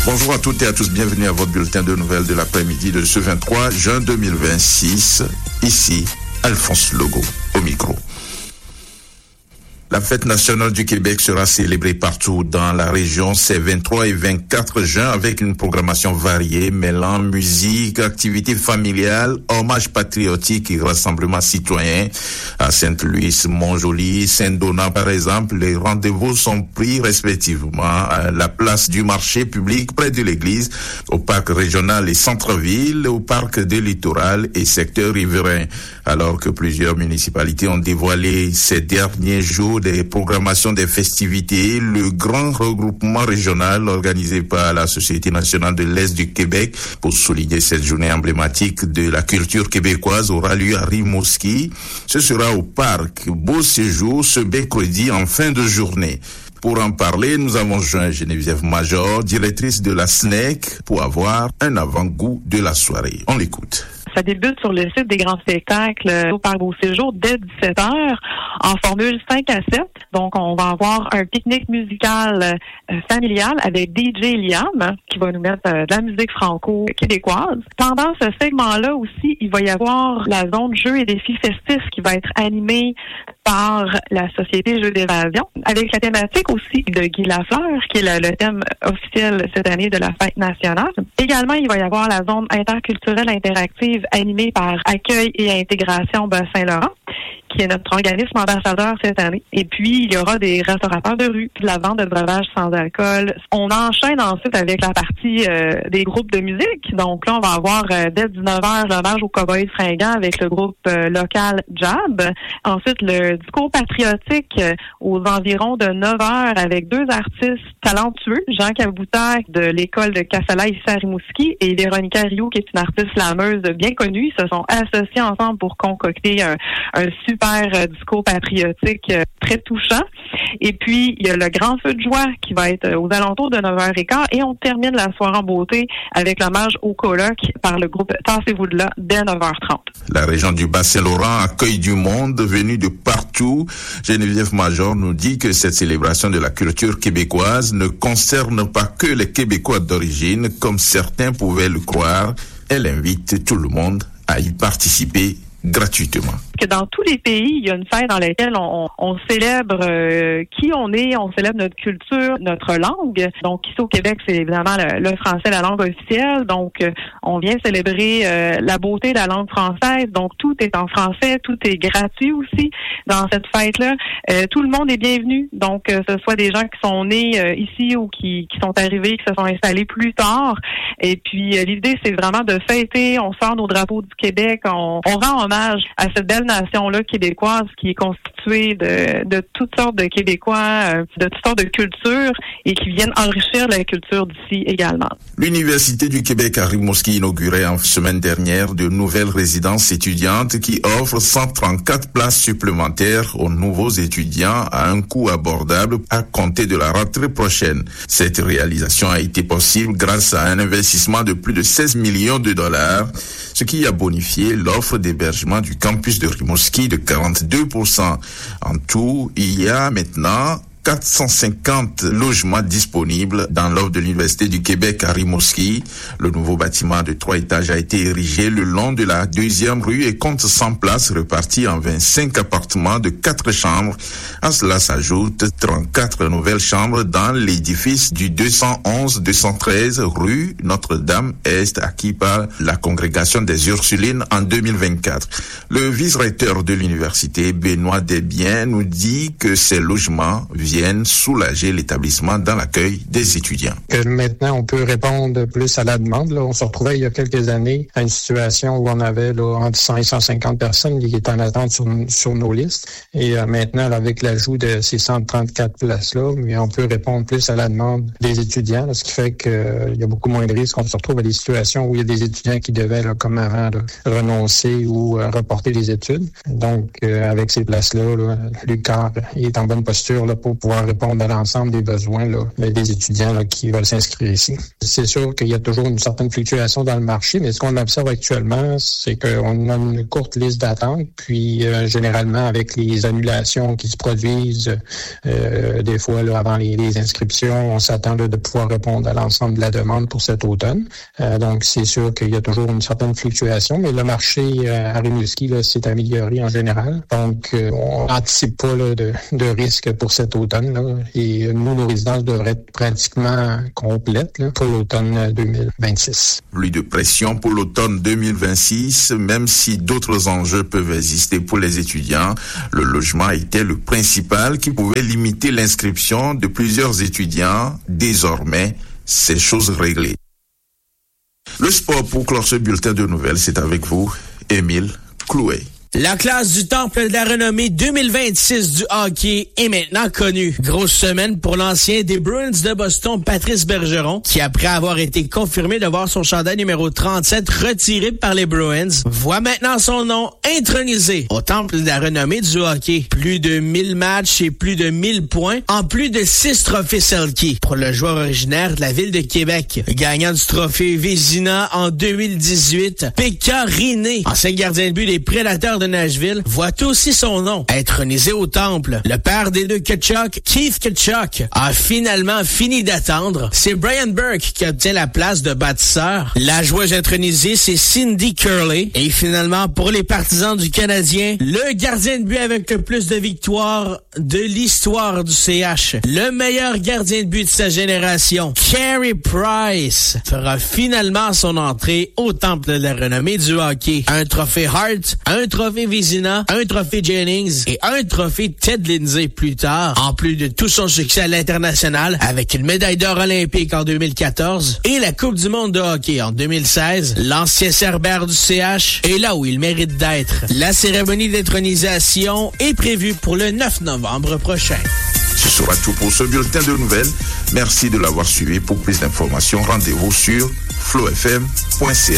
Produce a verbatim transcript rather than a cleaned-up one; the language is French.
Bonjour à toutes et à tous, bienvenue à votre bulletin de nouvelles de l'après-midi de ce vingt-trois juin deux mille vingt-six. Ici, Alphonse Logo, au micro. La fête nationale du Québec sera célébrée partout dans la région ces vingt-trois et vingt-quatre juin avec une programmation variée mêlant musique, activités familiales, hommages patriotiques et rassemblements citoyens. À Sainte-Louis, Montjoly, Saint-Donat par exemple, les rendez-vous sont pris respectivement à la place du marché public près de l'église, au parc régional et centre-ville, au parc des littorales et secteur riverain. Alors que plusieurs municipalités ont dévoilé ces derniers jours des programmations des festivités, le grand regroupement régional organisé par la Société nationale de l'Est du Québec pour souligner cette journée emblématique de la culture québécoise aura lieu à Rimouski. Ce sera au parc Beau Séjour ce mercredi en fin de journée. Pour en parler, nous avons joint Geneviève Major, directrice de la S N E C, pour avoir un avant-goût de la soirée. On l'écoute. Ça débute sur le site des grands spectacles au Parc Beau Séjour dès dix-sept heures en formule cinq à sept. Donc, on va avoir un pique-nique musical euh, familial avec D J Liam qui va nous mettre euh, de la musique franco-québécoise. Pendant ce segment-là aussi, il va y avoir la zone jeux et défis festifs qui va être animée par la Société Jeux d'évasion avec la thématique aussi de Guy Lafleur qui est le, le thème officiel cette année de la fête nationale. Également, il va y avoir la zone interculturelle interactive animée par Accueil et Intégration Bas-Saint-Laurent, qui est notre organisme ambassadeur cette année. Et puis, il y aura des restaurateurs de rue, de la vente de breuvages sans alcool. On enchaîne ensuite avec la partie euh, des groupes de musique. Donc là, on va avoir euh, dès dix-neuf heures l'hommage aux Cowboys fringants avec le groupe euh, local Jab. Ensuite, le discours patriotique euh, aux environs de neuf heures avec deux artistes talentueux, Jean Cabouta de l'école de Cassala ici à Rimouski et Véronica Rio, qui est une artiste slameuse bien connue. Ils se sont associés ensemble pour concocter un, un super euh, discours patriotique euh, très touchant. Et puis, il y a le grand feu de joie qui va être aux alentours de neuf heures quinze et on termine la soirée en beauté avec l'hommage au colloque par le groupe Tassez-vous de là dès neuf heures trente. La région du Bas-Saint-Laurent accueille du monde venu de partout. Geneviève Major nous dit que cette célébration de la culture québécoise ne concerne pas que les Québécois d'origine, comme certains pouvaient le croire. Elle invite tout le monde à y participer gratuitement. Que dans tous les pays, il y a une fête dans laquelle on, on célèbre euh, qui on est, on célèbre notre culture, notre langue. Donc ici au Québec, c'est évidemment le, le français, la langue officielle. Donc euh, on vient célébrer euh, la beauté de la langue française. Donc tout est en français, tout est gratuit aussi dans cette fête-là. Euh, tout le monde est bienvenu. Donc que euh, ce soit des gens qui sont nés euh, ici ou qui, qui sont arrivés, qui se sont installés plus tard. Et puis euh, l'idée, c'est vraiment de fêter. On sort nos drapeaux du Québec. On, on rend hommage à cette belle nation-là québécoise qui est constituée de, de toutes sortes de Québécois, euh, de toutes sortes de cultures et qui viennent enrichir la culture d'ici également. L'Université du Québec à Rimouski inaugurait en semaine dernière de nouvelles résidences étudiantes qui offrent cent trente-quatre places supplémentaires aux nouveaux étudiants à un coût abordable à compter de la rentrée prochaine. Cette réalisation a été possible grâce à un investissement de plus de seize millions de dollars, ce qui a bonifié l'offre d'hébergement du campus de Rimouski de quarante-deux pour cent. En tout, il y a maintenant quatre cent cinquante logements disponibles dans l'offre de l'Université du Québec à Rimouski. Le nouveau bâtiment de trois étages a été érigé le long de la deuxième rue et compte cent places reparties en vingt-cinq appartements de quatre chambres. À cela s'ajoutent trente-quatre nouvelles chambres dans l'édifice du deux cent onze deux cent treize rue Notre-Dame-Est acquis par la congrégation des Ursulines en deux mille vingt-quatre. Le vice-recteur de l'université, Benoît Desbiens, nous dit que ces logements viennent soulager l'établissement dans l'accueil des étudiants. Que maintenant, on peut répondre plus à la demande. Là. On se retrouvait il y a quelques années à une situation où on avait là, entre cent et cent cinquante personnes qui étaient en attente sur, sur nos listes. Et euh, maintenant, là, avec l'ajout de ces cent trente-quatre places-là, on peut répondre plus à la demande des étudiants, là, ce qui fait qu'il euh, y a beaucoup moins de risques. On se retrouve à des situations où il y a des étudiants qui devaient, là, comme avant, là, renoncer ou euh, reporter les études. Donc, euh, avec ces places-là, là, l'U Q A R est en bonne posture là, pour pouvoir pouvoir répondre à l'ensemble des besoins là, des étudiants là, qui veulent s'inscrire ici. C'est sûr qu'il y a toujours une certaine fluctuation dans le marché, mais ce qu'on observe actuellement, c'est qu'on a une courte liste d'attente, puis euh, généralement avec les annulations qui se produisent euh, des fois là, avant les, les inscriptions, on s'attend là, de pouvoir répondre à l'ensemble de la demande pour cet automne. Euh, donc c'est sûr qu'il y a toujours une certaine fluctuation, mais le marché euh, à Rimouski là, s'est amélioré en général. Donc euh, on n'anticipe pas là, de, de risque pour cet automne. Là, et nous, nos résidences devraient être pratiquement complètes là, pour l'automne deux mille vingt-six. Plus de pression pour l'automne deux mille vingt-six, même si d'autres enjeux peuvent exister pour les étudiants. Le logement était le principal qui pouvait limiter l'inscription de plusieurs étudiants. Désormais, c'est chose réglée. Le sport pour clore ce bulletin de nouvelles, c'est avec vous, Émile Clouet. La classe du Temple de la renommée deux mille vingt-six du hockey est maintenant connue. Grosse semaine pour l'ancien des Bruins de Boston, Patrice Bergeron, qui après avoir été confirmé de voir son chandail numéro trente-sept retiré par les Bruins, voit maintenant son nom intronisé au Temple de la renommée du hockey. Plus de mille matchs et plus de mille points, en plus de six trophées Selke pour le joueur originaire de la ville de Québec. Gagnant du trophée Vézina en deux mille dix-huit, Pekka Rinne, ancien gardien de but des Prédateurs de Nashville, voit aussi son nom intronisé au Temple. Le père des deux Tkachuk, Keith Tkachuk, a finalement fini d'attendre. C'est Brian Burke qui obtient la place de bâtisseur. La joueuse intronisée, c'est Cindy Curley. Et finalement, pour les partisans du Canadien, le gardien de but avec le plus de victoires de l'histoire du C H, le meilleur gardien de but de sa génération, Carey Price, fera finalement son entrée au Temple de la renommée du hockey. Un trophée Hart, un trophée Vézina, un trophée Jennings et un trophée Ted Lindsay plus tard, en plus de tout son succès à l'international avec une médaille d'or olympique en deux mille quatorze et la Coupe du monde de hockey en deux mille seize, l'ancien Cerbère du C H est là où il mérite d'être. La cérémonie d'intronisation est prévue pour le neuf novembre prochain. Ce sera tout pour ce bulletin de nouvelles. Merci de l'avoir suivi. Pour plus d'informations, rendez-vous sur flow f m point c a.